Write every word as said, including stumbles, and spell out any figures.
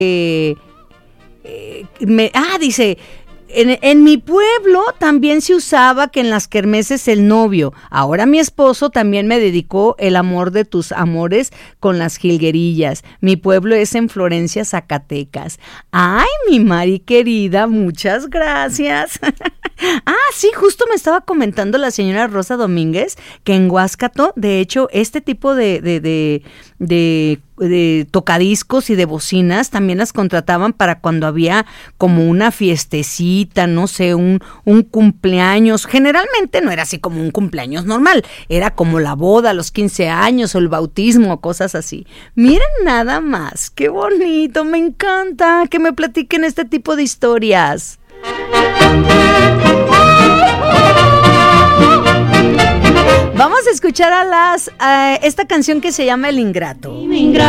Eh, eh, me, ah, dice... En, en mi pueblo también se usaba que en las kermeses el novio. Ahora mi esposo también me dedicó el amor de tus amores con las jilguerillas. Mi pueblo es en Florencia, Zacatecas. Ay, mi Mari querida, muchas gracias. Ah, sí, justo me estaba comentando la señora Rosa Domínguez que en Huáscato, de hecho, este tipo de, de, de, de, de tocadiscos y de bocinas también las contrataban para cuando había como una fiestecita, no sé, un, un cumpleaños. Generalmente no era así como un cumpleaños normal, era como la boda, los quince años o el bautismo, cosas así. Miren nada más, qué bonito, me encanta que me platiquen este tipo de historias. Vamos a escuchar a las uh, esta canción que se llama El Ingrato. Mi ingrato.